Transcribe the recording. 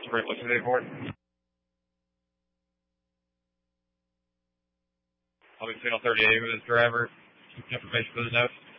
Sprint, what's the name for it? I'll be sitting on 38 with this driver. Information for the notes.